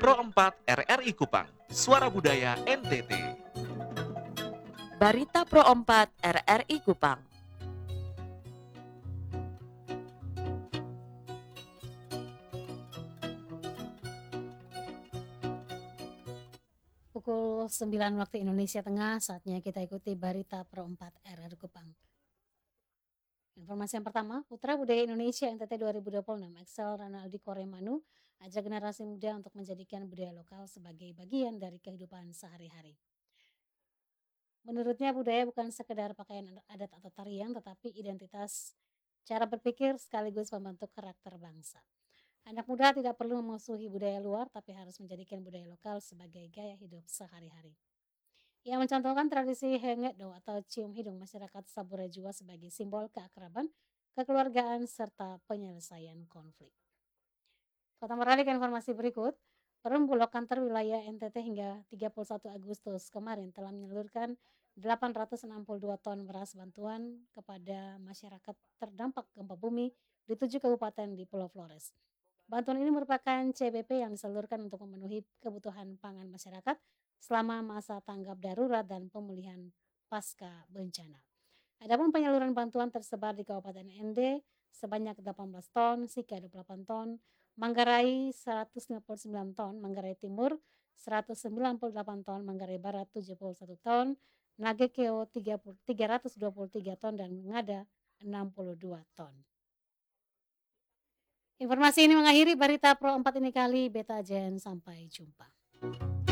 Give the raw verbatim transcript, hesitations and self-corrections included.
Pro empat R R I Kupang, Suara Budaya N T T. Barita Pro empat R R I Kupang. Pukul sembilan waktu Indonesia Tengah, saatnya kita ikuti Barita Pro empat R R I Kupang. Informasi yang pertama, Putra Budaya Indonesia N T T dua ribu dua puluh enam, Excel Ranaldi Koremanu, ajak generasi muda untuk menjadikan budaya lokal sebagai bagian dari kehidupan sehari-hari. Menurutnya budaya bukan sekedar pakaian adat atau tarian, tetapi identitas, cara berpikir sekaligus membentuk karakter bangsa. Anak muda tidak perlu memusuhi budaya luar, tapi harus menjadikan budaya lokal sebagai gaya hidup sehari-hari. Ia mencontohkan tradisi Hengeddo atau cium hidung masyarakat Saburejua sebagai simbol keakraban, kekeluargaan, serta penyelesaian konflik. Kota beralih ke informasi berikut. Perum Bulog Kantor Wilayah N T T hingga tiga puluh satu Agustus kemarin telah menyalurkan delapan ratus enam puluh dua ton beras bantuan kepada masyarakat terdampak gempa bumi di tujuh kabupaten di Pulau Flores. Bantuan ini merupakan C B P yang disalurkan untuk memenuhi kebutuhan pangan masyarakat selama masa tanggap darurat dan pemulihan pasca bencana. Adapun penyaluran bantuan tersebar di Kabupaten N D sebanyak delapan belas ton, Sika dua puluh delapan ton, Manggarai seratus lima puluh sembilan ton, Manggarai Timur seratus sembilan puluh delapan ton, Manggarai Barat tujuh puluh satu ton, Nagekeo tiga ratus dua puluh tiga ton, dan Ngada enam puluh dua ton. Informasi ini mengakhiri Barita Pro empat ini kali. Beta Jen, sampai jumpa.